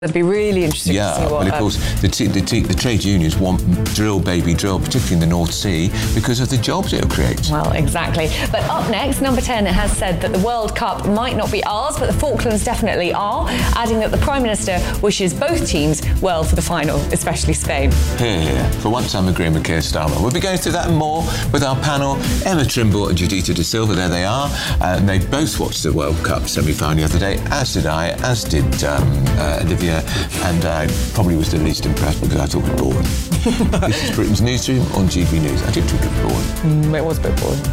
It'd be really interesting to see what... well, of course, the trade unions want drill, baby, drill, particularly in the North Sea, because of the jobs it'll create. Well, exactly. But up next, Number 10 has said that the World Cup might not be ours, but the Falklands definitely are, adding that the Prime Minister wishes both teams well for the final, especially Spain. Here. For once, I'm agreeing with Keir Starmer. We'll be going through that and more with our panel, Emma Trimble and Judita De Silva. There they are. And they both watched the World Cup semi-final the other day, as did I, as did Olivia. And I probably was the least impressed because I thought it was boring. This is Britain's Newsroom on GB News. I did think it was boring. It was a bit boring.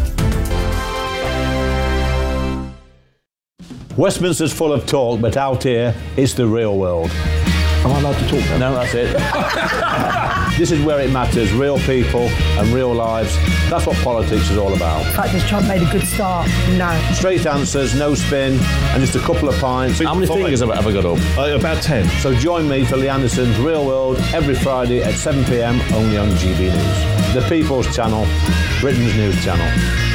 Westminster's full of talk, but out here, it's the real world. Am I allowed to talk now? No, that's it. This is where it matters, real people and real lives. That's what politics is all about. The fact that Trump made a good start, no. Straight answers, no spin, and just a couple of pints. How many fingers have I got up? About 10. So join me for Lee Anderson's Real World every Friday at 7 p.m, only on GB News. The People's Channel, Britain's news channel.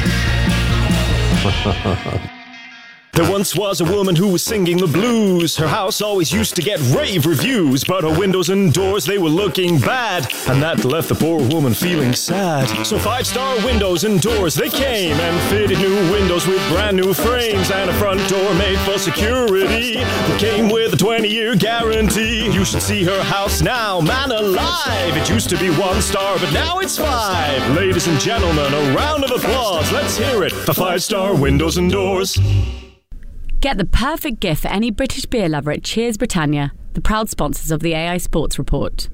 There once was a woman who was singing the blues. Her house always used to get rave reviews, but her windows and doors, they were looking bad, and that left the poor woman feeling sad. So 5-star windows and doors, they came and fitted new windows with brand new frames and a front door made for security. It came with a 20-year guarantee. You should see her house now, man alive. It used to be 1 star, but now it's 5. Ladies and gentlemen, a round of applause. Let's hear it for 5-star windows and doors. Get the perfect gift for any British beer lover at Cheers Britannia, the proud sponsors of the AI Sports Report.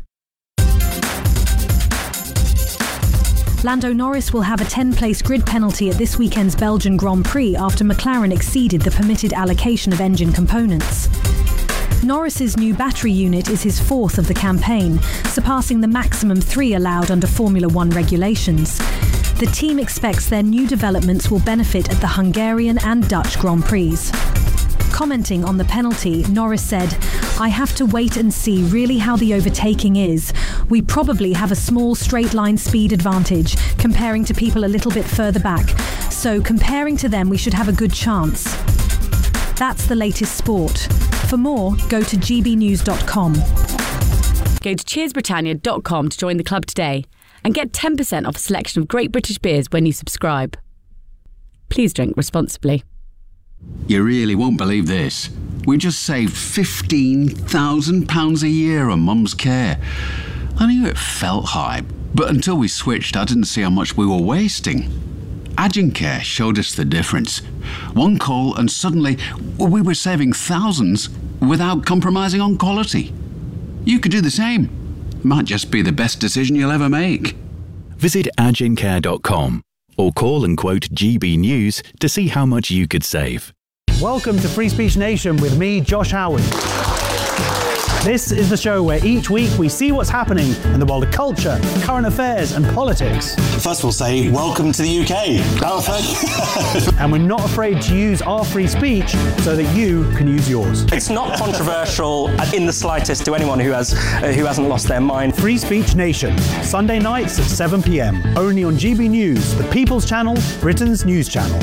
Lando Norris will have a 10-place grid penalty at this weekend's Belgian Grand Prix after McLaren exceeded the permitted allocation of engine components. Norris's new battery unit is his 4th of the campaign, surpassing the maximum 3 allowed under Formula One regulations. The team expects their new developments will benefit at the Hungarian and Dutch Grand Prix. Commenting on the penalty, Norris said, "I have to wait and see really how the overtaking is. We probably have a small straight line speed advantage comparing to people a little bit further back. So comparing to them, we should have a good chance." That's the latest sport. For more, go to gbnews.com. Go to cheersbritannia.com to join the club today and get 10% off a selection of great British beers when you subscribe. Please drink responsibly. You really won't believe this. We just saved £15,000 a year on Mum's care. I knew it felt high, but until we switched, I didn't see how much we were wasting. Agencare showed us the difference. 1 call and suddenly we were saving thousands without compromising on quality. You could do the same. Might just be the best decision you'll ever make. Visit agencare.com or call and quote GB News to see how much you could save. Welcome to Free Speech Nation with me, Josh Howard. This is the show where each week we see what's happening in the world of culture, current affairs and politics. First we'll say, welcome to the UK. And we're not afraid to use our free speech so that you can use yours. It's not controversial in the slightest to anyone who hasn't lost their mind. Free Speech Nation, Sunday nights at 7 p.m, only on GB News, the People's Channel, Britain's news channel.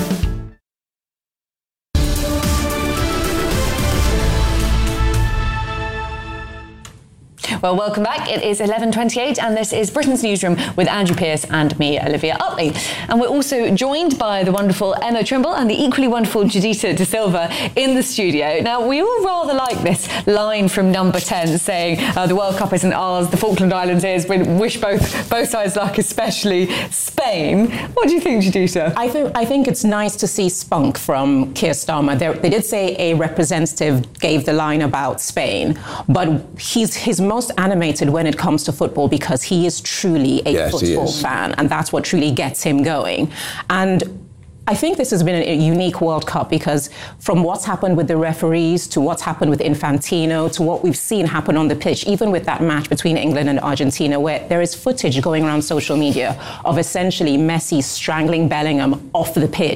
Well, welcome back. It is 11:28 and this is Britain's Newsroom with Andrew Pearce and me, Olivia Utley. And we're also joined by the wonderful Emma Trimble and the equally wonderful Judita De Silva in the studio. Now, we all rather like this line from Number 10 saying the World Cup isn't ours, the Falkland Islands is. We wish both sides luck, especially Spain. What do you think, Judita? I think it's nice to see spunk from Keir Starmer. They did say a representative gave the line about Spain, but he's most animated when it comes to football because he is truly a football fan, and that's what truly gets him going. And I think this has been a unique World Cup because from what's happened with the referees to what's happened with Infantino to what we've seen happen on the pitch, even with that match between England and Argentina, where there is footage going around social media of essentially Messi strangling Bellingham off the pitch.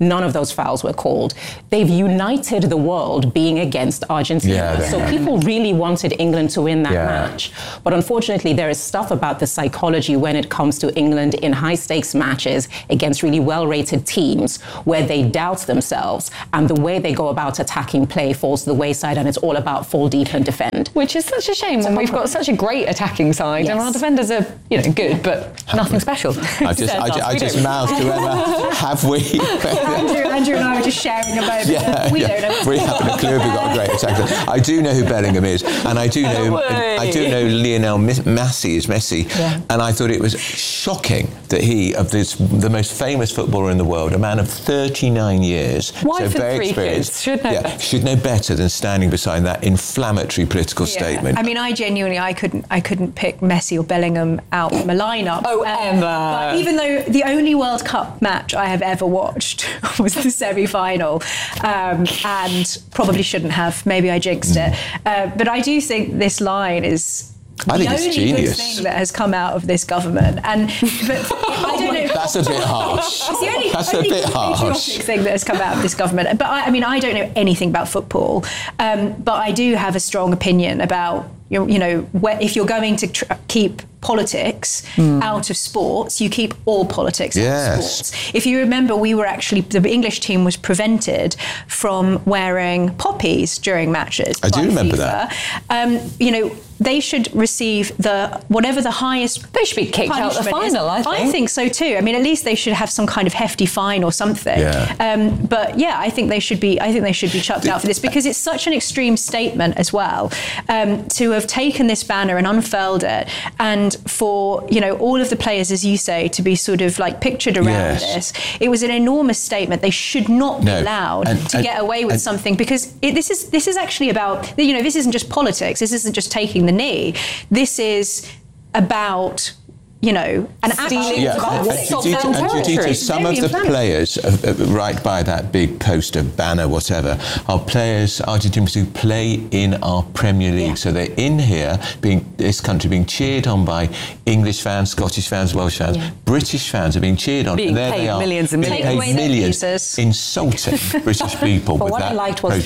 none of those fouls were called. They've united the world being against Argentina. So people really wanted England to win that match. But unfortunately, there is stuff about the psychology when it comes to England in high-stakes matches against really well-rated teams where they doubt themselves, and the way they go about attacking play falls to the wayside, and it's all about fall deep and defend. Which is such a shame when we've got such a great attacking side, and our defenders are, good, but nothing special. I just mouthed to Emma, have we? Andrew and I were just sharing a moment. We don't know. We haven't a clue if we've got a great attacker. I do know who Bellingham is, and I do know Lionel Messi, and I thought it was shocking that the most famous footballer in the world, a man of 39 years, so very experienced, should know better than standing beside that inflammatory political statement. I mean, I couldn't pick Messi or Bellingham out from a lineup. Oh, Emma! Even though the only World Cup match I have ever watched was the semi-final, and probably shouldn't have. Maybe I jinxed it, but I do think this line is. I think it's genius. Good thing that has come out of this government, but I don't know. That's a bit harsh. It's the only thing that has come out of this government. But I don't know anything about football, but I do have a strong opinion about if you're going to keep politics out of sports, you keep all politics out of sports. If you remember, the English team was prevented from wearing poppies during matches. I do remember that. They should receive whatever the highest. They should be kicked out of the final. I think so too. I mean, at least they should have some kind of hefty fine or something. But I think they should be. Chucked out for this because it's such an extreme statement as well. To have taken this banner and unfurled it, and for all of the players, as you say, to be sort of like pictured around this, it was an enormous statement. They should not be allowed to get away with something because this is actually about. This isn't just politics. This isn't just taking the knee. This is about an actually Judita, some of the players right by that big poster, banner, whatever, are players, Argentinians who play in our Premier League. So they're in here, this country being cheered on by English fans, Scottish fans, Welsh fans, British fans are being cheered on. Being paid millions and millions, insulting British people. But with what that I liked was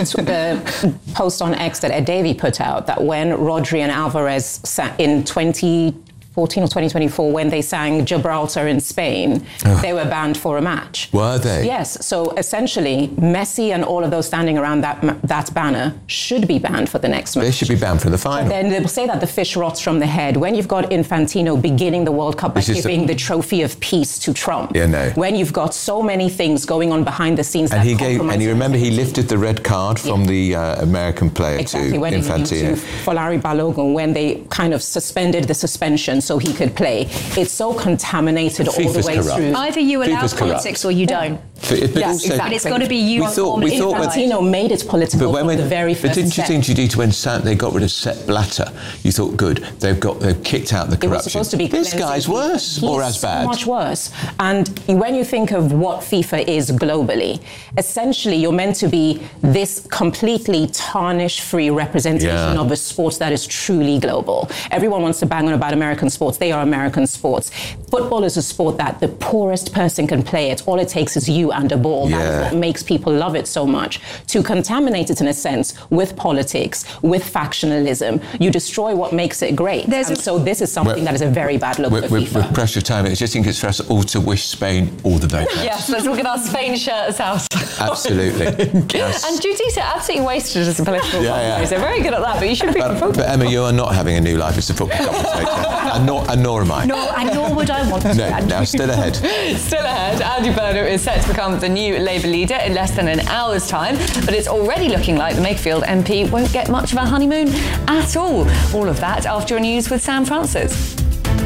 the post on X that Ed Davey put out, that when Rodri and Alvarez sat in 2014 or 2024, when they sang Gibraltar in Spain, they were banned for a match. Were they? Yes. So essentially, Messi and all of those standing around that banner should be banned for the next match. They should be banned for the final. But then they'll say that the fish rots from the head. When you've got Infantino beginning the World Cup by giving the trophy of peace to Trump. When you've got so many things going on behind the scenes. And you remember he lifted the red card from the American player to Infantino. For Larry Balogun, when they kind of suspended the suspension so he could play. It's so contaminated all the way through. Either you allow politics or you don't. Exactly. It's got to be you. Infantino made it political from the very first But didn't you think, Judita, when they got rid of Sepp Blatter, you thought, good, they've kicked out the corruption. It was supposed to be this guy's worse or as bad? So much worse. And when you think of what FIFA is globally, essentially you're meant to be this completely tarnish-free representation of a sport that is truly global. Everyone wants to bang on about American sports. They are American sports. Football is a sport that the poorest person can play it. All it takes is you and a ball. That is what makes people love it so much. To contaminate it in a sense with politics, with factionalism, you destroy what makes it great. So this is something that is a very bad look for FIFA. With pressure of time, I just think it's for us all to wish Spain all the very best. Yes, let's all get our Spain shirts out. Absolutely. Yes. And Judita absolutely wasted as a political commentator. Very good at that, but you should be football. But Emma, you are not having a new life as a football commentator, and nor am I. Nor would I want to. Now still ahead. Still ahead. Andy Burnham is set to become the new Labour leader in less than an hour's time, but it's already looking like the Makerfield MP won't get much of a honeymoon at all. All of that after a news with Sam Francis.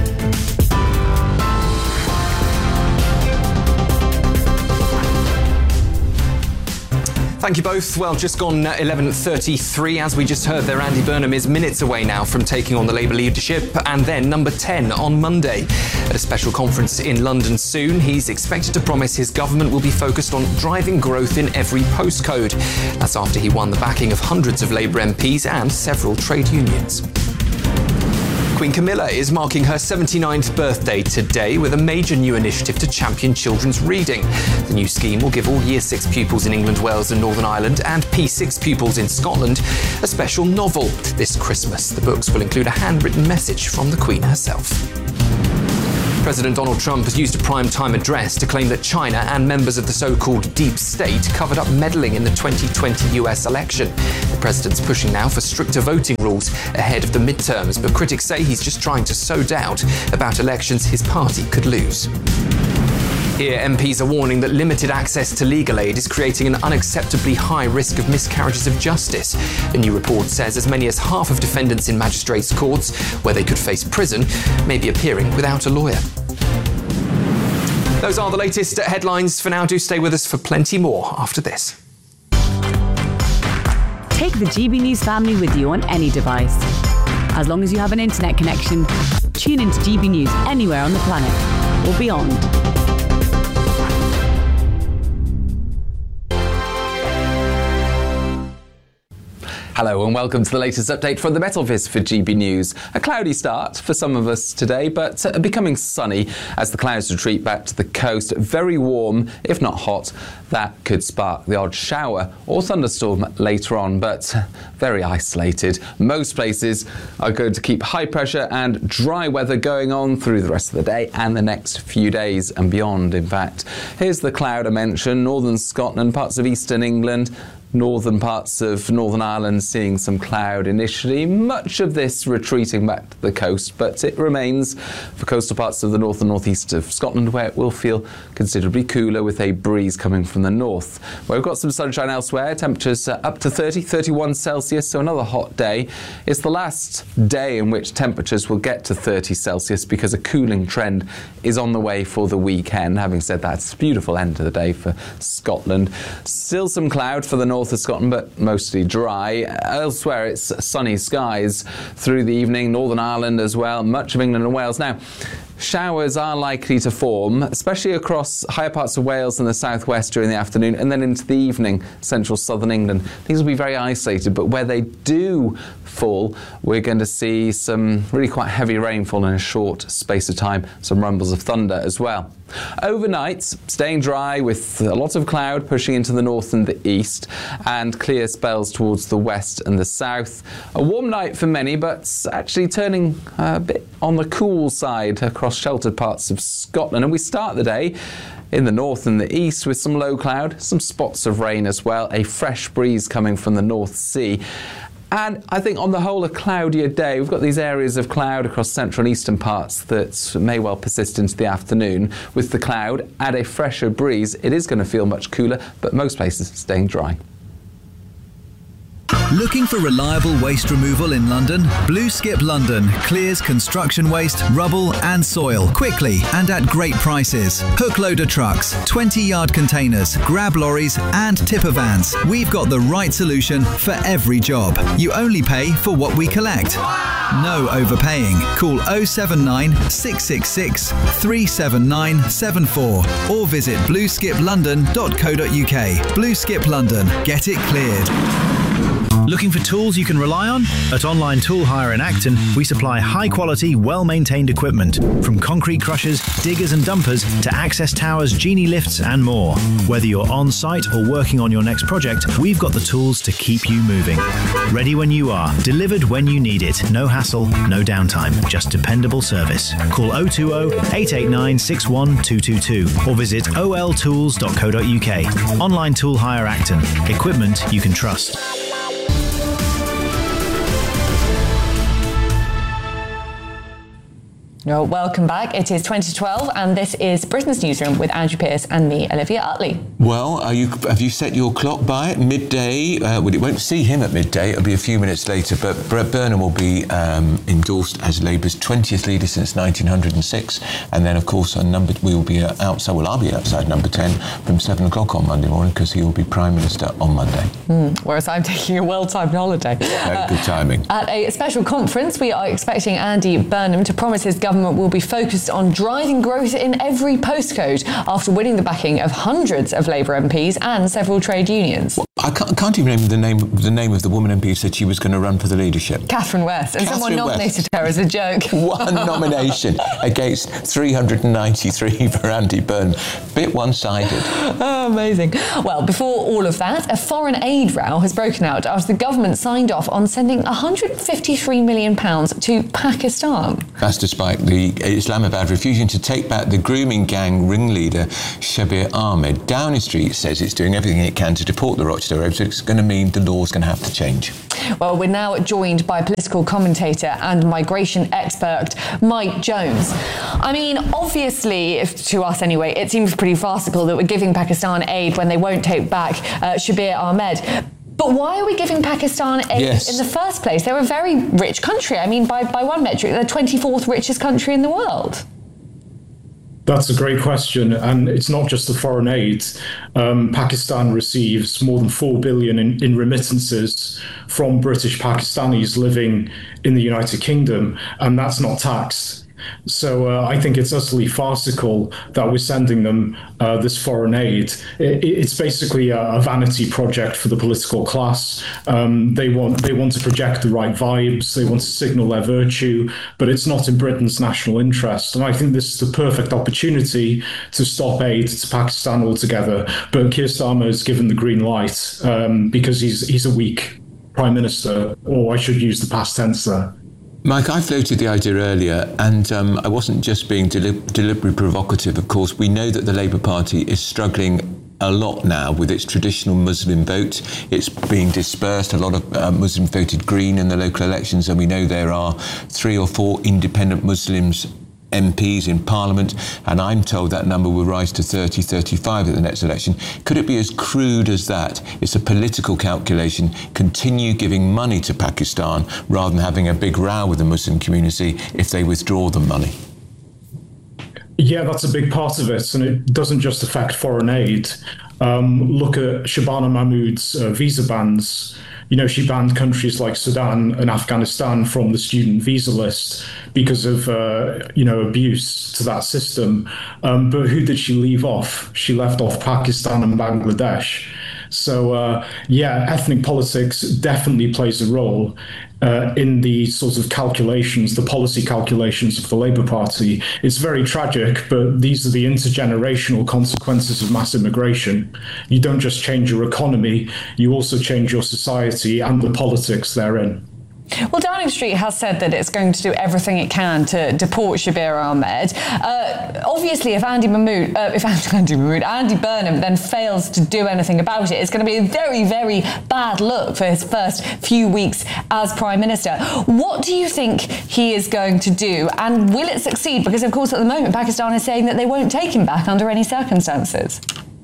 Thank you both. Well, just gone 11:33. As we just heard there, Andy Burnham is minutes away now from taking on the Labour leadership, and then number 10 on Monday. At a special conference in London soon, he's expected to promise his government will be focused on driving growth in every postcode. That's after he won the backing of hundreds of Labour MPs and several trade unions. Queen Camilla is marking her 79th birthday today with a major new initiative to champion children's reading. The new scheme will give all Year 6 pupils in England, Wales and Northern Ireland and P6 pupils in Scotland a special novel this Christmas. The books will include a handwritten message from the Queen herself. President Donald Trump has used a prime-time address to claim that China and members of the so-called deep state covered up meddling in the 2020 US election. The president's pushing now for stricter voting rules ahead of the midterms, but critics say he's just trying to sow doubt about elections his party could lose. Here, MPs are warning that limited access to legal aid is creating an unacceptably high risk of miscarriages of justice. A new report says as many as half of defendants in magistrates' courts, where they could face prison, may be appearing without a lawyer. Those are the latest headlines for now. Do stay with us for plenty more after this. Take the GB News family with you on any device. As long as you have an internet connection, tune into GB News anywhere on the planet or beyond. Hello and welcome to the latest update from the Met Office for GB News. A cloudy start for some of us today, but becoming sunny as the clouds retreat back to the coast. Very warm, if not hot. That could spark the odd shower or thunderstorm later on, but very isolated. Most places are going to keep high pressure and dry weather going on through the rest of the day and the next few days and beyond, in fact. Here's the cloud I mentioned: northern Scotland, parts of eastern England, northern parts of Northern Ireland seeing some cloud initially, much of this retreating back to the coast, but it remains for coastal parts of the north and northeast of Scotland, where it will feel considerably cooler with a breeze coming from the north. Where we've got some sunshine elsewhere, temperatures up to 31 Celsius, so another hot day. It's the last day in which temperatures will get to 30 Celsius because a cooling trend is on the way for the weekend. Having said that, it's a beautiful end of the day for Scotland. Still some cloud for the north of Scotland, but mostly dry. Elsewhere, it's sunny skies through the evening. Northern Ireland as well, much of England and Wales. Now, showers are likely to form, especially across higher parts of Wales and the southwest during the afternoon, and then into the evening, central southern England. These will be very isolated, but where they do fall, we're going to see some really quite heavy rainfall in a short space of time, some rumbles of thunder as well. Overnight, staying dry with a lot of cloud pushing into the north and the east, and clear spells towards the west and the south. A warm night for many, but actually turning a bit on the cool side across sheltered parts of Scotland. And we start the day in the north and the east with some low cloud, some spots of rain as well, a fresh breeze coming from the North Sea. And I think on the whole, a cloudier day. We've got these areas of cloud across central and eastern parts that may well persist into the afternoon. With the cloud and a fresher breeze, it is going to feel much cooler, but most places staying dry. Looking for reliable waste removal in London? Blue Skip London clears construction waste, rubble and soil quickly and at great prices. Hook loader trucks, 20-yard containers, grab lorries and tipper vans. We've got the right solution for every job. You only pay for what we collect. No overpaying. Call 079 666 37974 or visit blueskiplondon.co.uk. Blue Skip London. Get it cleared. Looking for tools you can rely on? At Online Tool Hire in Acton, we supply high-quality, well-maintained equipment, from concrete crushers, diggers and dumpers to access towers, genie lifts and more. Whether you're on-site or working on your next project, we've got the tools to keep you moving. Ready when you are, delivered when you need it. No hassle, no downtime, just dependable service. Call 020-889-61222 or visit oltools.co.uk. Online Tool Hire Acton. Equipment you can trust. Well, welcome back. It is 2012 and this is Britain's Newsroom with Andrew Pearce and me, Olivia Utley. Well, have you set your clock by it? Midday? Well, it won't see him at midday. It'll be a few minutes later, but Brett Burnham will be endorsed as Labour's 20th leader since 1906. And then, of course, we will be outside, well, I'll be outside number 10 from 7 o'clock on Monday morning because he will be Prime Minister on Monday. Whereas I'm taking a well-timed holiday. Good timing. At a special conference, we are expecting Andy Burnham to promise his government government will be focused on driving growth in every postcode after winning the backing of hundreds of Labour MPs and several trade unions. Well, I can't even remember the name of the woman MP who said she was going to run for the leadership. Catherine West. And someone nominated her as a joke. One nomination against 393 for Andy Burnham. Bit one-sided. Oh, amazing. Well, before all of that, a foreign aid row has broken out after the government signed off on sending £153 million to Pakistan. That's despite the Islamabad refusing to take back the grooming gang ringleader Shabir Ahmed. Downing Street says it's doing everything it can to deport the Rochdale Road, so it's going to mean the law's going to have to change. Well, we're now joined by political commentator and migration expert Mike Jones. I mean, obviously, to us anyway, it seems pretty farcical that we're giving Pakistan aid when they won't take back Shabir Ahmed. But why are we giving Pakistan aid in the first place? They're a very rich country. I mean, by one metric, they're the 24th richest country in the world. That's a great question, and it's not just the foreign aid. Pakistan receives more than $4 billion in remittances from British Pakistanis living in the United Kingdom, and that's not taxed. So I think it's utterly farcical that we're sending them this foreign aid. It's basically a vanity project for the political class. They want to project the right vibes. They want to signal their virtue, but it's not in Britain's national interest. And I think this is the perfect opportunity to stop aid to Pakistan altogether. But Keir Starmer has given the green light because he's a weak prime minister, or I should use the past tense there. Mike, I floated the idea earlier, and I wasn't just being deliberately provocative. Of course, we know that the Labour Party is struggling a lot now with its traditional Muslim vote. It's being dispersed. A lot of Muslims voted Green in the local elections, and we know there are 3 or 4 independent Muslims MPs in Parliament, and I'm told that number will rise to 30, 35 at the next election. Could it be as crude as that? It's a political calculation. Continue giving money to Pakistan rather than having a big row with the Muslim community if they withdraw the money. Yeah, that's a big part of it, and it doesn't just affect foreign aid. Look at Shabana Mahmood's visa bans. You know, she banned countries like Sudan and Afghanistan from the student visa list because of, abuse to that system. But who did she leave off? She left off Pakistan and Bangladesh. So, ethnic politics definitely plays a role in the sort of calculations, the policy calculations of the Labour Party. It's very tragic, but these are the intergenerational consequences of mass immigration. You don't just change your economy, you also change your society and the politics therein. Well, Downing Street has said that it's going to do everything it can to deport Shabir Ahmed. Obviously, if Andy Burnham then fails to do anything about it, it's going to be a very, very bad look for his first few weeks as Prime Minister. What do you think he is going to do, and will it succeed? Because, of course, at the moment, Pakistan is saying that they won't take him back under any circumstances.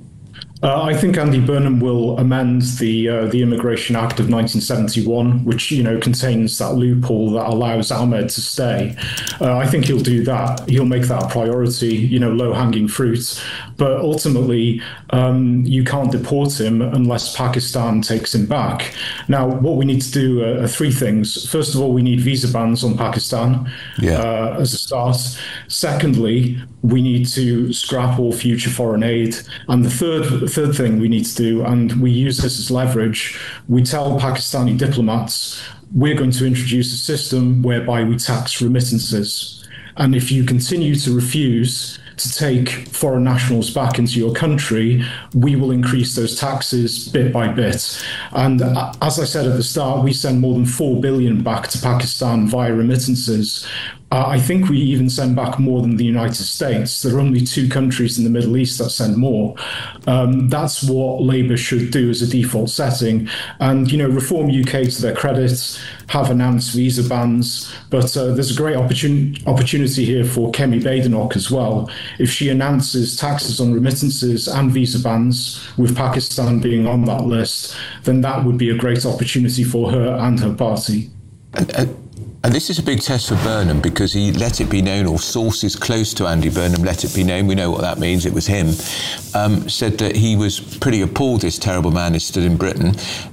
I think Andy Burnham will amend the Immigration Act of 1971, which contains that loophole that allows Ahmed to stay. I think he'll do that. He'll make that a priority, low-hanging fruit. But ultimately, you can't deport him unless Pakistan takes him back. Now, what we need to do are 3 things. First of all, we need visa bans on Pakistan as a start. Secondly, we need to scrap all future foreign aid. And the third thing we need to do, and we use this as leverage, we tell Pakistani diplomats, we're going to introduce a system whereby we tax remittances. And if you continue to refuse to take foreign nationals back into your country, we will increase those taxes bit by bit. And as I said at the start, we send more than $4 billion back to Pakistan via remittances. I think we even send back more than the United States. There are only 2 countries in the Middle East that send more. That's what Labour should do as a default setting. And, Reform UK, to their credit, have announced visa bans. But there's a great opportunity here for Kemi Badenoch as well. If she announces taxes on remittances and visa bans, with Pakistan being on that list, then that would be a great opportunity for her and her party. And this is a big test for Burnham because he let it be known, or sources close to Andy Burnham let it be known, we know what that means, it was him, said that he was pretty appalled this terrible man is still in Britain,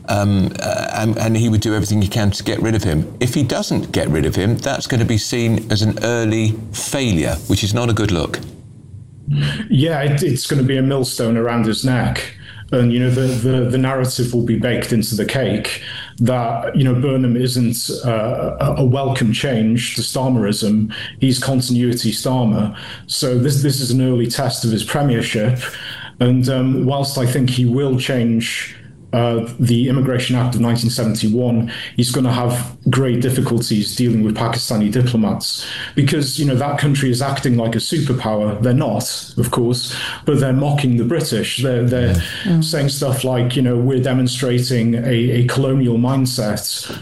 and he would do everything he can to get rid of him. If he doesn't get rid of him, that's going to be seen as an early failure, which is not a good look. Yeah, it's going to be a millstone around his neck. And, the narrative will be baked into the cake that, Burnham isn't a welcome change to Starmerism. He's continuity Starmer. So this is an early test of his premiership. And whilst I think he will change the Immigration Act of 1971, he's going to have great difficulties dealing with Pakistani diplomats because, that country is acting like a superpower. They're not, of course, but they're mocking the British. They're saying stuff like, we're demonstrating a colonial mindset.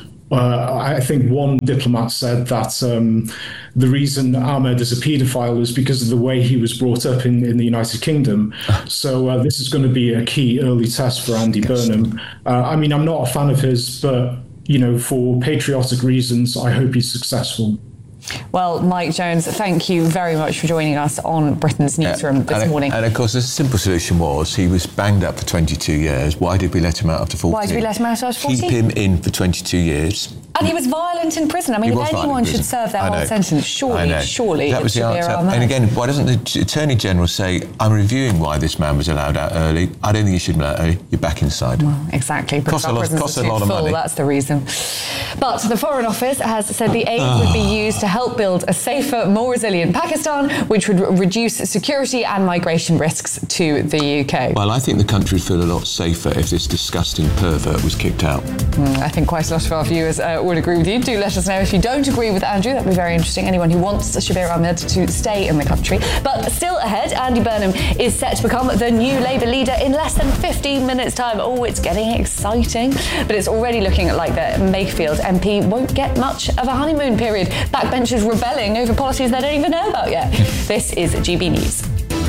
I think one diplomat said that the reason Ahmed is a paedophile is because of the way he was brought up in the United Kingdom. So this is going to be a key early test for Andy Burnham. I'm not a fan of his, but, for patriotic reasons, I hope he's successful. Well, Mike Jones, thank you very much for joining us on Britain's Newsroom this morning. And of course, the simple solution was he was banged up for 22 years. Why did we let him out after 14? Why did we let him out after 14? Keep him in for 22 years. And he was violent in prison. If anyone should serve their whole sentence, surely that was the answer. And again, why doesn't the Attorney General say, I'm reviewing why this man was allowed out early. I don't think you should be allowed early. You're back inside. Well, exactly. Costs a lot of money. That's the reason. But the Foreign Office has said the aid would be used to help build a safer, more resilient Pakistan, which would reduce security and migration risks to the UK. Well, I think the country would feel a lot safer if this disgusting pervert was kicked out. I think quite a lot of our viewers would agree with you. Do let us know if you don't agree with Andrew. That'd be very interesting. Anyone who wants Shabir Ahmed to stay in the country. But still ahead, Andy Burnham is set to become the new Labour leader in less than 15 minutes' time. Oh, it's getting exciting. But it's already looking like the Mayfield MP won't get much of a honeymoon period. Backbenchers rebelling over policies they don't even know about yet. This is GB News.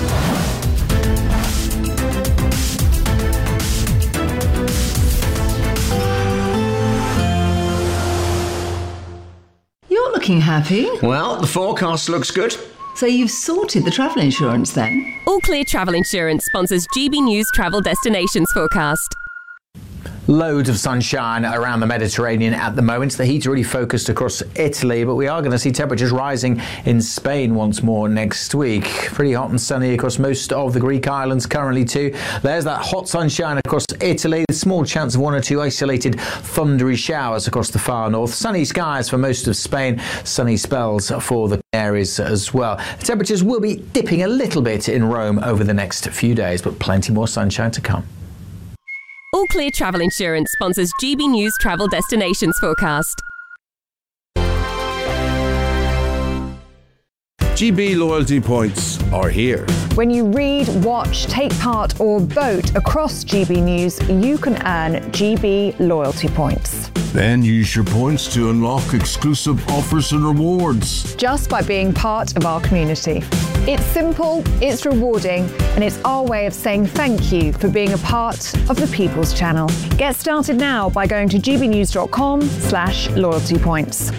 You're looking happy. Well, the forecast looks good. So you've sorted the travel insurance then? All Clear Travel Insurance sponsors GB News Travel Destinations Forecast. Loads of sunshine around the Mediterranean at the moment. The heat's really focused across Italy, but we are going to see temperatures rising in Spain once more next week. Pretty hot and sunny across most of the Greek islands currently too. There's that hot sunshine across Italy. A small chance of one or two isolated thundery showers across the far north. Sunny skies for most of Spain. Sunny spells for the Canaries as well. The temperatures will be dipping a little bit in Rome over the next few days, but plenty more sunshine to come. All Clear Travel Insurance sponsors GB News Travel Destinations Forecast. GB loyalty points are here. When you read, watch, take part or vote across GB News, you can earn GB loyalty points. Then use your points to unlock exclusive offers and rewards. Just by being part of our community. It's simple, it's rewarding, and it's our way of saying thank you for being a part of the People's Channel. Get started now by going to gbnews.com/loyalty points.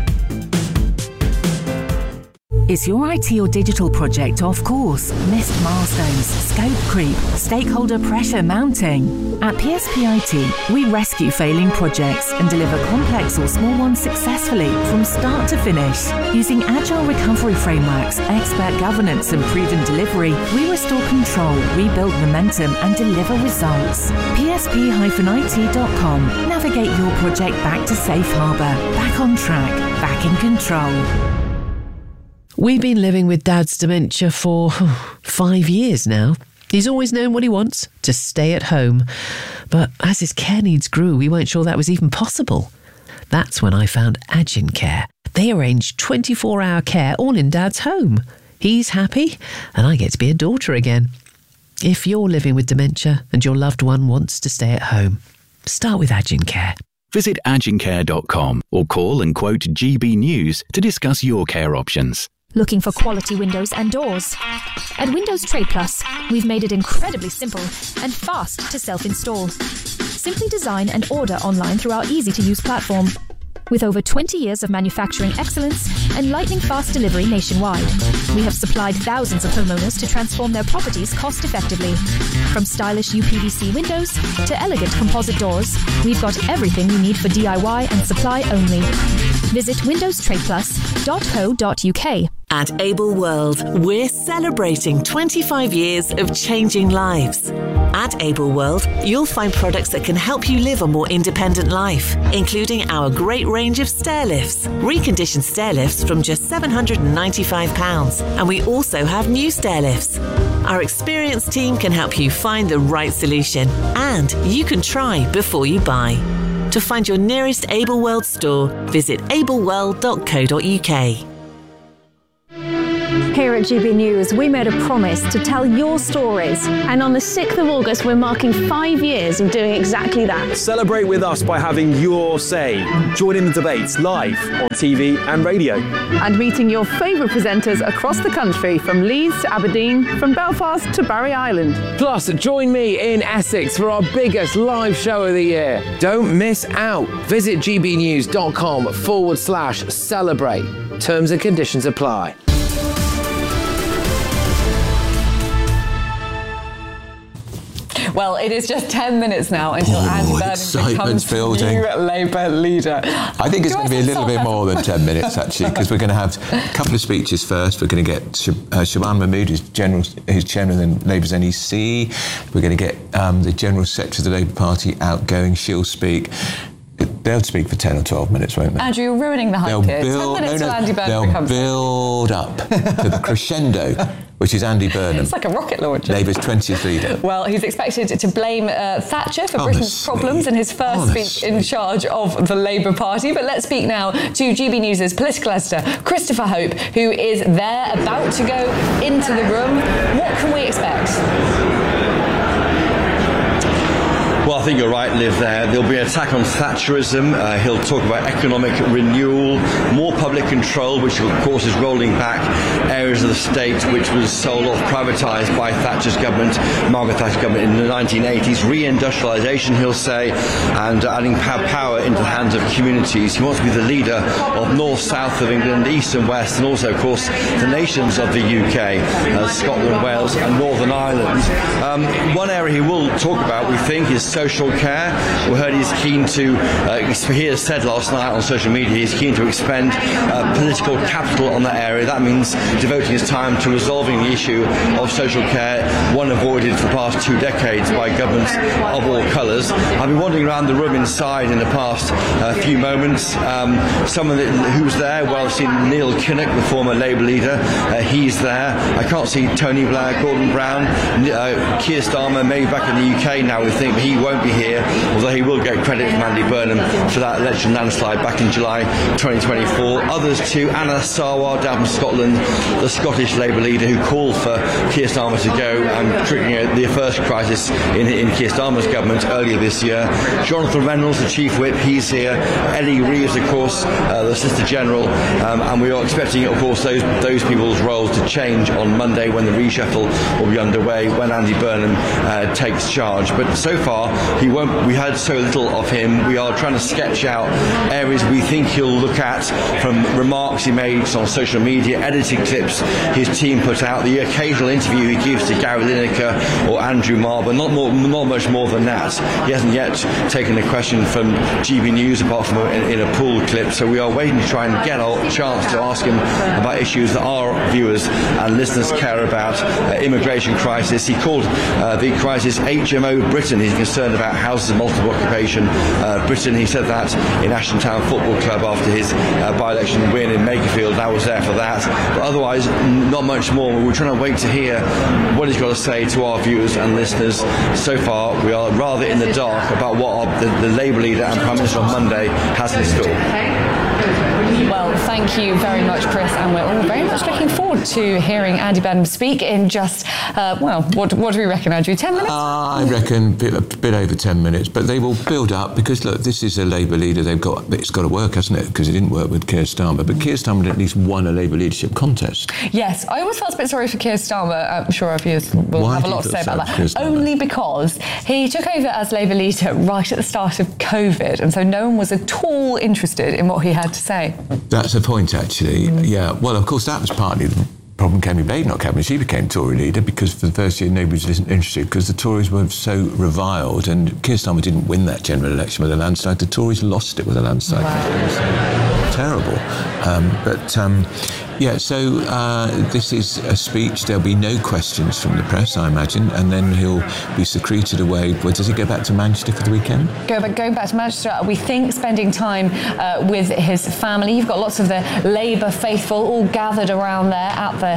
Is your IT or digital project off course? Missed milestones, scope creep, stakeholder pressure mounting? At PSP IT, we rescue failing projects and deliver complex or small ones successfully from start to finish. Using agile recovery frameworks, expert governance and proven delivery, we restore control, rebuild momentum and deliver results. PSP-IT.com. Navigate your project back to safe harbour, back on track, back in control. We've been living with Dad's dementia for 5 years now. He's always known what he wants, to stay at home. But as his care needs grew, we weren't sure that was even possible. That's when I found Agincare. They arrange 24-hour care all in Dad's home. He's happy, and I get to be a daughter again. If you're living with dementia and your loved one wants to stay at home, start with Agincare. Visit agincare.com or call and quote GB News to discuss your care options. Looking for quality windows and doors? At Windows Trade Plus, we've made it incredibly simple and fast to self-install. Simply design and order online through our easy-to-use platform. With over 20 years of manufacturing excellence and lightning-fast delivery nationwide, we have supplied thousands of homeowners to transform their properties cost-effectively. From stylish UPVC windows to elegant composite doors, we've got everything you need for DIY and supply only. Visit windowstradeplus.co.uk. At Able World, we're celebrating 25 years of changing lives. At Able World, you'll find products that can help you live a more independent life, including our great range of stair lifts, reconditioned stair lifts from just £795, and we also have new stair lifts. Our experienced team can help you find the right solution, and you can try before you buy. To find your nearest Able World store, visit ableworld.co.uk. Here at GB News, we made a promise to tell your stories. And on the 6th of August, we're marking 5 years of doing exactly that. Celebrate with us by having your say. Join in the debates live on TV and radio. And meeting your favourite presenters across the country, from Leeds to Aberdeen, from Belfast to Barry Island. Plus, join me in Essex for our biggest live show of the year. Don't miss out. Visit gbnews.com/celebrate. Terms and conditions apply. Well, it is just 10 minutes now until Andy Burnham becomes new Labour leader. I think it's going to be a little bit more than 10 minutes, actually, because we're going to have a couple of speeches first. We're going to get Shaban Mahmood, who's chairman of Labour's NEC. We're going to get the General Secretary of the Labour Party outgoing. She'll speak. They'll speak for 10 or 12 minutes, won't they? Andrew, you're ruining the hype here. 10 minutes till Andy Burnham becomes... They'll build up to the crescendo, which is Andy Burnham. It's like a rocket launcher. Labour's 20th leader. Well, he's expected to blame Thatcher for Britain's problems in his first speech in charge of the Labour Party. But let's speak now to GB News' political editor, Christopher Hope, who is there about to go into the room. What can we expect? Well, I think you're right, Liv, there. There'll be an attack on Thatcherism. He'll talk about economic renewal, more public control, which of course is rolling back areas of the state which was sold off, privatised by Thatcher's government, Margaret Thatcher's government in the 1980s. Reindustrialisation, he'll say, and adding power into the hands of communities. He wants to be the leader of north, south of England, east and west, and also, of course, the nations of the UK, Scotland, Wales and Northern Ireland. One area he will talk about, we think, is social care. We heard he's keen to, he has said last night on social media, he's keen to expend political capital on that area. That means devoting his time to resolving the issue of social care, one avoided for the past 2 decades by governments of all colours. I've been wandering around the room inside in the past few moments. Someone who's there, well, I've seen Neil Kinnock, the former Labour leader. He's there. I can't see Tony Blair, Gordon Brown, Keir Starmer, maybe back in the UK now, we think, but he won't be here, although he will get credit from Andy Burnham for that election landslide back in July 2024. Others too, Anna Sarwar down from Scotland, the Scottish Labour leader who called for Keir Starmer to go and triggering the first crisis in Keir Starmer's government earlier this year. Jonathan Reynolds, the Chief Whip, he's here. Ellie Reeves, of course, the Solicitor General, and we are expecting, of course, those people's roles to change on Monday when the reshuffle will be underway, when Andy Burnham takes charge. But so far, we had so little of him. We are trying to sketch out areas we think he'll look at, from remarks he makes on social media, edited clips his team put out, the occasional interview he gives to Gary Lineker or Andrew Marr, not much more than that. He hasn't yet taken a question from GB News apart from in a pool clip, so we are waiting to try and get a chance to ask him about issues that our viewers and listeners care about. Immigration crisis. He called the crisis HMO Britain. He's concerned about houses of multiple occupation Britain. He said that in Ashton Town Football Club after his by-election win in Makerfield. I was there for that. But otherwise, not much more. We're trying to wait to hear what he's got to say to our viewers and listeners. So far, we are rather in the dark about what the Labour leader and Prime Minister on Monday has in store. Well, Thank you very much, Chris, and we're all very much looking forward to hearing Andy Burnham speak in just, what do we reckon, Andrew, 10 minutes? I reckon a bit over 10 minutes, but they will build up because, look, this is a Labour leader. It's got to work, hasn't it? Because it didn't work with Keir Starmer, but Keir Starmer at least won a Labour leadership contest. Yes, I always felt a bit sorry for Keir Starmer. I'm sure our viewers will have a lot to say about that. Only because he took over as Labour leader right at the start of COVID, and so no one was at all interested in what he had to say. That's a point, actually. Yeah. Well, of course, that was partly the problem Kemi Badenoch had when she became Tory leader, because for the first year nobody was interested because the Tories were so reviled, and Keir Starmer didn't win that general election with a landslide. The Tories lost it with a landslide. Wow. It was terrible. This is a speech. There'll be no questions from the press, I imagine, and then he'll be secreted away. Does he go back to Manchester for the weekend? Going back to Manchester, we think spending time with his family. You've got lots of the Labour faithful all gathered around there at the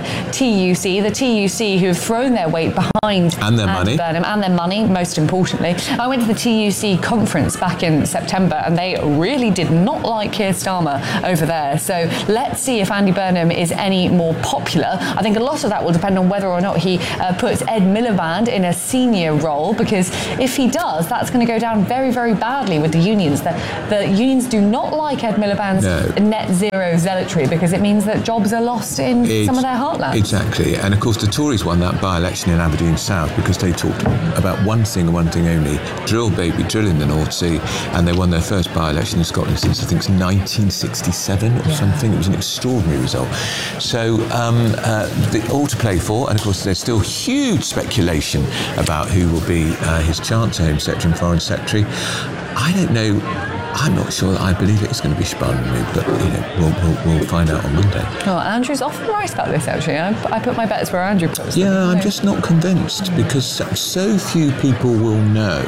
TUC who have thrown their weight behind and their money. Burnham and their money, most importantly. I went to the TUC conference back in September, and they really did not like Keir Starmer over there. So let's see if Andy Burnham is any more popular. I think a lot of that will depend on whether or not he puts Ed Miliband in a senior role, because if he does, that's going to go down very, very badly with the unions. The unions do not like Ed Miliband's net zero zealotry, because it means that jobs are lost in some of their heartlands. Exactly. And of course the Tories won that by-election in Aberdeen South because they talked about one thing and one thing only: drill, baby, drill in the North Sea. And they won their first by-election in Scotland since I think it's 1967 or something. It was an extraordinary result. So all to play for, and of course there's still huge speculation about who will be his Chancellor, Home Secretary and Foreign Secretary. I don't know. I'm not sure that I believe it's going to be Spahn removed, but we'll find out on Monday. Oh, Andrew's often right about this, actually. I put my bets where Andrew puts them. Yeah, I'm just not convinced because so few people will know.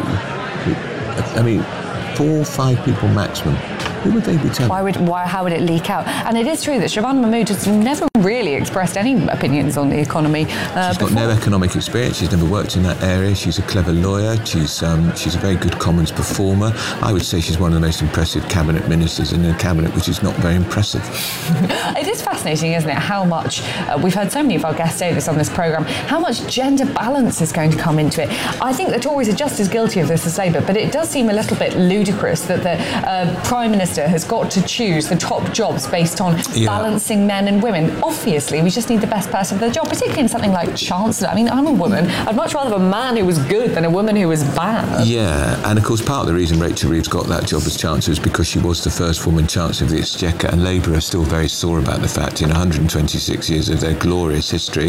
I mean, 4 or 5 people maximum. Who would they be telling? How would it leak out? And it is true that Siobhan Mahmood has never really expressed any opinions on the economy. She's got no economic experience. She's never worked in that area. She's a clever lawyer. She's a very good Commons performer. I would say she's one of the most impressive cabinet ministers in a cabinet which is not very impressive. It is fascinating, isn't it, how much, we've heard so many of our guests say this on this programme, how much gender balance is going to come into it. I think the Tories are just as guilty of this as Labour, but it does seem a little bit ludicrous that the Prime Minister has got to choose the top jobs based on balancing men and women. Obviously, we just need the best person for the job, particularly in something like Chancellor. I mean, I'm a woman. I'd much rather have a man who was good than a woman who was bad. Yeah, and of course, part of the reason Rachel Reeves got that job as Chancellor is because she was the first woman Chancellor of the Exchequer, and Labour are still very sore about the fact in 126 years of their glorious history,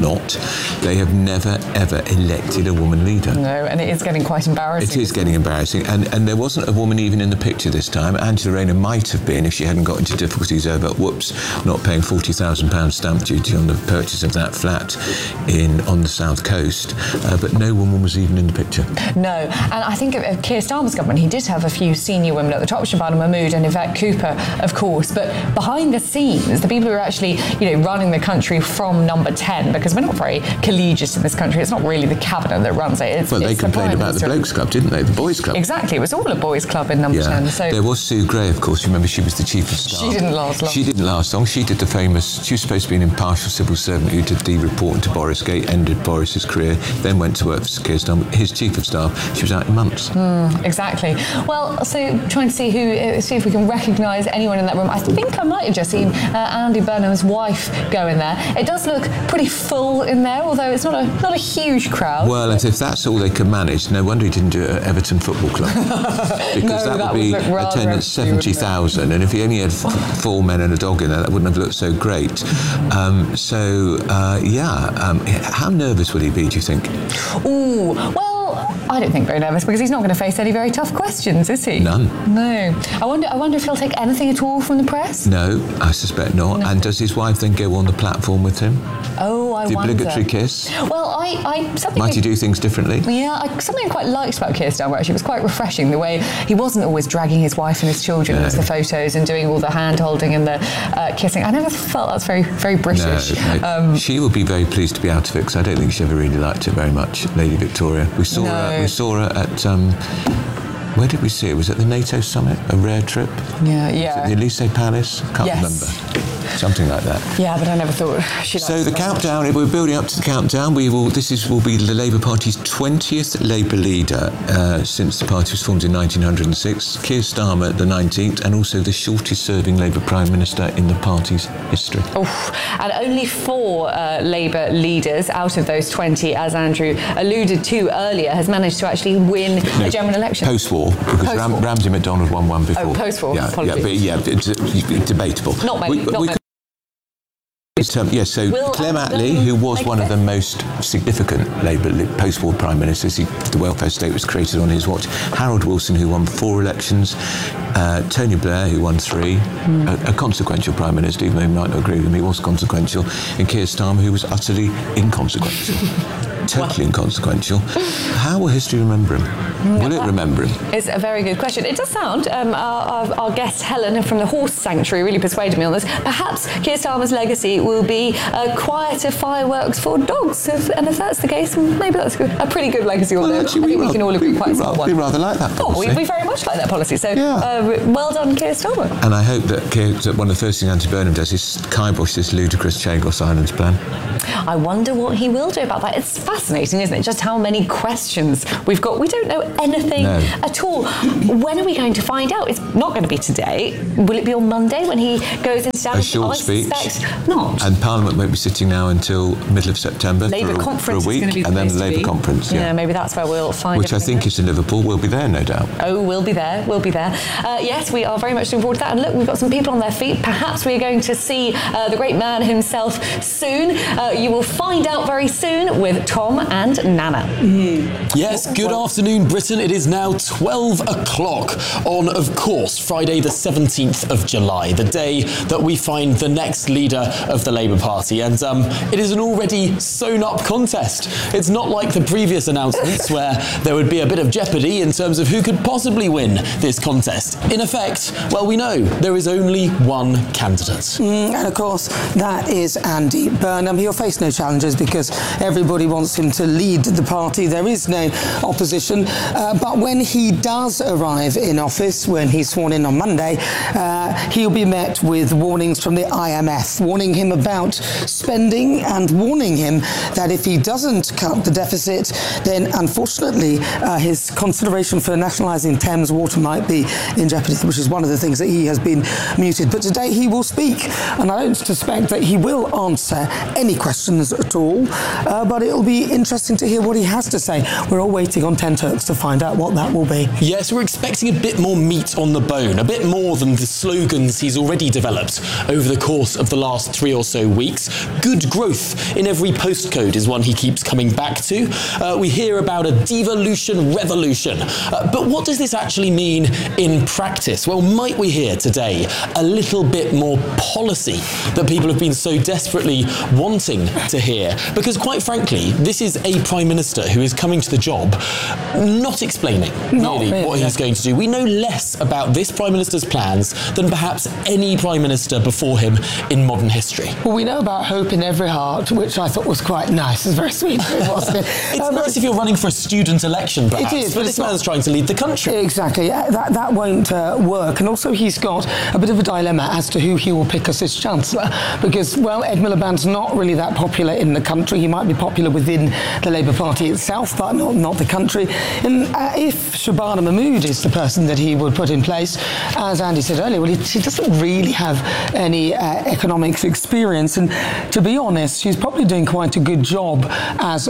they have never, ever elected a woman leader. No, and it is getting quite embarrassing. It is getting embarrassing, and there wasn't a woman even in the picture this time. Angela Rayner might have been if she hadn't got into difficulties over, not paying £40,000 stamp duty on the purchase of that flat on the south coast, but no woman was even in the picture. No, and I think of Keir Starmer's government, he did have a few senior women at the top, Siobhan Mahmood and Yvette Cooper, of course, but behind the scenes, the people who are actually, running the country from number 10, because we're not very collegiate in this country, it's not really the cabinet that runs it. They complained about the Blokes Club, didn't they? The Boys Club. Exactly, it was all a boys' club in number 10. So there was Sue Gray, of course. Remember, she was the chief of staff. She didn't last long. She didn't last long. She did the famous, she was supposed to be an impartial civil servant who did the reporting to Boris Gate, ended Boris's career, then went to work for Keir Starmer. His chief of staff, she was out in months. Exactly. Well, so trying to see if we can recognise anyone in that room. I think I might have just seen Andy Burnham's wife go in there. It does look pretty full in there, although it's not a huge crowd. Well, and if that's all they can manage, no wonder he didn't do it at Everton Football Club. Because that would be attendance 70,000, and if he only had 4 men and a dog in there, that wouldn't have looked so great. How nervous would he be, do you think? Ooh, well, I don't think very nervous, because he's not going to face any very tough questions, is he? None. No. I wonder if he'll take anything at all from the press? No, I suspect not. No. And does his wife then go on the platform with him? Oh, I wonder. The obligatory kiss? Well, might he do things differently? Yeah, something I quite liked about Keir Starmer, actually. It was quite refreshing, the way he wasn't always dragging his wife and his children into the photos and doing all the hand-holding and the kissing. I never felt that's very, very British. No. She will be very pleased to be out of it, because I don't think she ever really liked it very much, Lady Victoria. We saw her at Where did we see it? Was it the NATO summit? A rare trip? Yeah. Was it the Elysee Palace? Can't remember. Something like that. Yeah, but I never thought she'd. So the countdown, we're building up to the countdown. This will be the Labour Party's 20th Labour leader since the party was formed in 1906. Keir Starmer, the 19th, and also the shortest-serving Labour Prime Minister in the party's history. And only 4 Labour leaders out of those 20, as Andrew alluded to earlier, has managed to actually win a general election. Post-war, because Ramsay MacDonald won one before. Oh, post-war. Apologies. It's debatable. Not many. So Clem Attlee, who was one of the most significant Labour post-war prime ministers, the welfare state was created on his watch. Harold Wilson, who won 4 elections. Tony Blair, who won 3. A consequential prime minister, even though you might not agree with him, he was consequential. And Keir Starmer, who was utterly inconsequential. Totally inconsequential. How will history remember him? Will it remember him? It's a very good question. It does sound, our guest Helen from the Horse Sanctuary really persuaded me on this. Perhaps Keir Starmer's legacy will be quieter fireworks for dogs. And if that's the case, maybe that's a pretty good legacy. Although I think we can all agree quite well. We rather like that policy. We very much like that policy. So well done, Keir Starmer. And I hope that one of the first things Andy Burnham does is kibosh this ludicrous Chagos Islands plan. I wonder what he will do about that. It's fascinating, isn't it? Just how many questions we've got. We don't know anything at all. When are we going to find out? It's not going to be today. Will it be on Monday when he goes into a short speech? Not. And Parliament won't be sitting now until middle of September for a week, and then the Labour conference. Yeah, maybe that's where we'll find. Which I think is in Liverpool. We'll be there, no doubt. Oh, we'll be there. Yes, we are very much looking forward to that. And look, we've got some people on their feet. Perhaps we're going to see the great man himself soon. You will find out very soon with Tom and Nana. Yes, good afternoon, Britain. It is now 12 o'clock on, of course, Friday the 17th of July, the day that we find the next leader of the Labour Party. And it is an already sewn-up contest. It's not like the previous announcements where there would be a bit of jeopardy in terms of who could possibly win this contest. In effect, well, we know there is only one candidate. And of course, that is Andy Burnham. He'll face no challenges because everybody wants him to lead the party. There is no opposition. But when he does arrive in office, when he's sworn in on Monday, he'll be met with warnings from the IMF, warning him about spending and warning him that if he doesn't cut the deficit, then unfortunately his consideration for nationalising Thames Water might be in jeopardy, which is one of the things that he has been muted. But today he will speak, and I don't suspect that he will answer any questions at all, but it'll be interesting to hear what he has to say. We're all waiting on tenterhooks to find out what that will be. Yes, we're expecting a bit more meat on the bone, a bit more than the slogans he's already developed over the course of the last 3 or so weeks. Good growth in every postcode is one he keeps coming back to. We hear about a devolution revolution. But what does this actually mean in practice? Well, might we hear today a little bit more policy that people have been so desperately wanting to hear? Because quite frankly, this is a Prime Minister who is coming to the job not explaining really what he's going to do. We know less about this Prime Minister's plans than perhaps any Prime Minister before him in modern history. Well, we know about hope in every heart, which I thought was quite nice. It's very sweet, wasn't it? It's nice if you're running for a student election, perhaps. It is, but this man's trying to lead the country. Exactly. That won't work. And also he's got a bit of a dilemma as to who he will pick as his Chancellor, because, well, Ed Miliband's not really that popular in the country. He might be popular within the Labour Party itself, but not the country. And if Shabana Mahmood is the person that he would put in place, as Andy said earlier, well, she doesn't really have any economics experience. And to be honest, she's probably doing quite a good job as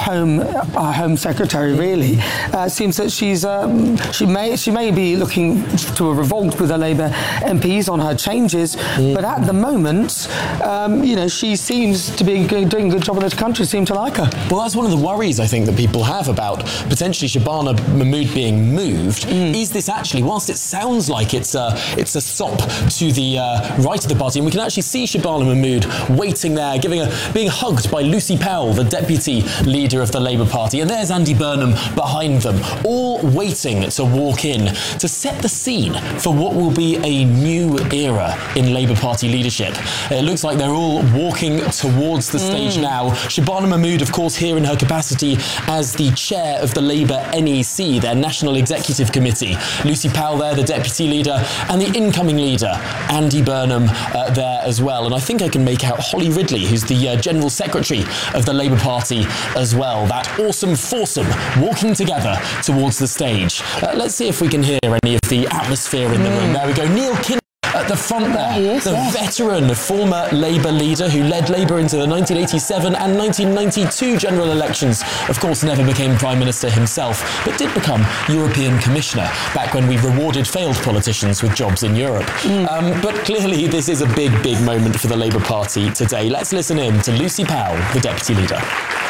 Home Secretary, really. It seems that she may be looking to a revolt with the Labour MPs on her changes, but at the moment, she seems to be doing a good job in the country, seem to like her. Well, that's one of the worries, I think, that people have about potentially Shabana Mahmood being moved. Is this actually, whilst it sounds like it's a sop to the right of the party, and we can actually see Shabana Mahmood waiting there, being hugged by Lucy Powell, the deputy leader of the Labour Party, and there's Andy Burnham behind them, all waiting to walk in to set the scene for what will be a new era in Labour Party leadership. It looks like they're all walking towards the stage now. Shabana Mahmood, of course, here in her capacity as the chair of the Labour NEC, their National Executive Committee. Lucy Powell there, the deputy leader, and the incoming leader, Andy Burnham, there as well. And I think I can make out Holly Ridley, who's the General Secretary of the Labour Party as well. That awesome foursome walking together towards the stage. Let's see if we can hear any of the atmosphere in the room. There we go. Neil Kinnock at the front there, the veteran former Labour leader who led Labour into the 1987 and 1992 general elections. Of course, never became Prime Minister himself, but did become European Commissioner back when we rewarded failed politicians with jobs in Europe. But clearly, this is a big, big moment for the Labour Party today. Let's listen in to Lucy Powell, the Deputy Leader.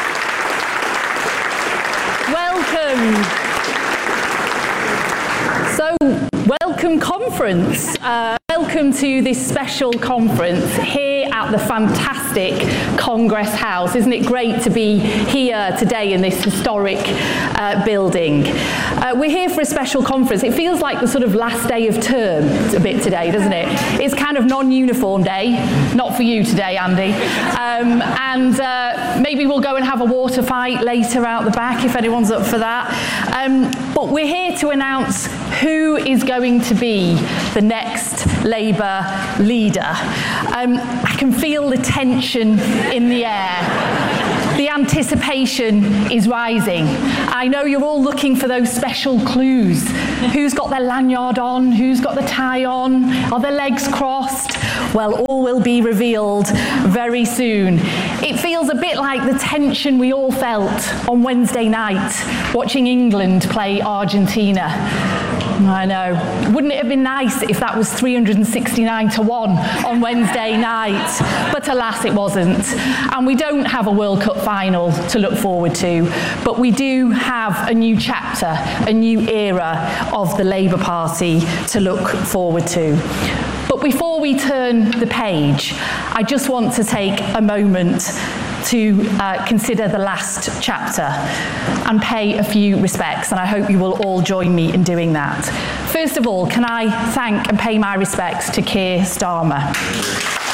Welcome. Welcome conference. Welcome to this special conference here at the fantastic Congress House. Isn't it great to be here today in this historic building? We're here for a special conference. It feels like the sort of last day of term a bit today, doesn't it? It's kind of non-uniform day. Not for you today, Andy. And maybe we'll go and have a water fight later out the back if anyone's up for that. But we're here to announce who is going to be the next Labour leader. I can feel the tension in the air. The anticipation is rising. I know you're all looking for those special clues. Who's got their lanyard on? Who's got the tie on? Are their legs crossed? Well, all will be revealed very soon. It feels a bit like the tension we all felt on Wednesday night watching England play Argentina. I know. Wouldn't it have been nice if that was 369-1 on Wednesday night? But alas, it wasn't. And we don't have a World Cup final to look forward to, but we do have a new chapter, a new era of the Labour Party to look forward to. But before we turn the page, I just want to take a moment to consider the last chapter and pay a few respects, and I hope you will all join me in doing that. First of all, can I thank and pay my respects to Keir Starmer.